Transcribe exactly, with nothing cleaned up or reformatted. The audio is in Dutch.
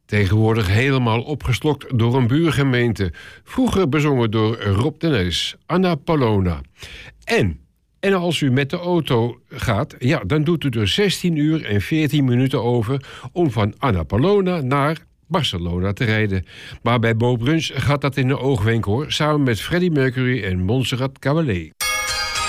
Tegenwoordig helemaal opgeslokt door een buurgemeente. Vroeger bezongen door Rob de Nijs, Anna Paulowna. En, en als u met de auto gaat, ja, dan doet u er zestien uur en veertien minuten over om van Anna Paulowna naar Barcelona te rijden. Maar bij Bo Bruns gaat dat in de oogwenk hoor, samen met Freddie Mercury en Montserrat Caballé.